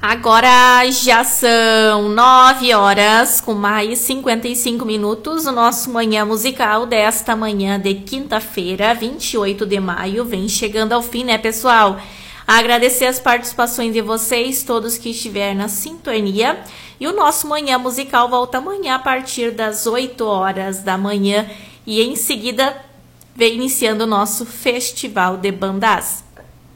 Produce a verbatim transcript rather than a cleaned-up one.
Agora já são nove horas com mais cinquenta e cinco minutos. O nosso Manhã Musical desta manhã de quinta-feira, vinte e oito de maio, vem chegando ao fim, né, pessoal? Agradecer as participações de vocês, todos que estiveram na sintonia. E o nosso Manhã Musical volta amanhã a partir das oito horas da manhã. E em seguida vem iniciando o nosso Festival de Bandas.